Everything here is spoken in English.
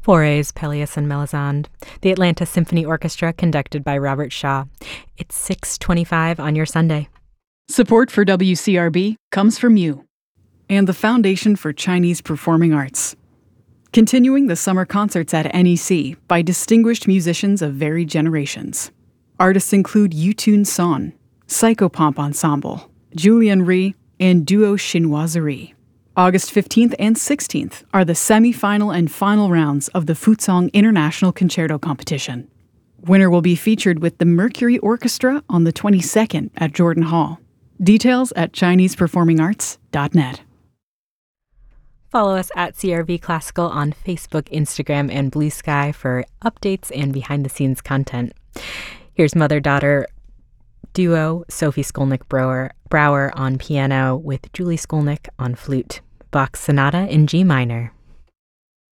Fauré, Pelléas and Melisande. The Atlanta Symphony Orchestra, conducted by Robert Shaw. It's 6:25 on your Sunday. Support for WCRB comes from you and the Foundation for Chinese Performing Arts. Continuing the summer concerts at NEC by distinguished musicians of varied generations. Artists include Yutun Son, Psychopomp Ensemble, Julian Rhee, and Duo Chinoiserie. August 15th and 16th are the semi-final and final rounds of the Fuzhong International Concerto Competition. Winner will be featured with the Mercury Orchestra on the 22nd at Jordan Hall. Details at ChinesePerformingArts.net. Follow us at CRV Classical on Facebook, Instagram, and Blue Sky for updates and behind-the-scenes content. Here's mother-daughter duo Sophie Skolnick-Brouwer on piano with Julie Skolnick on flute. Bach's Sonata in G minor.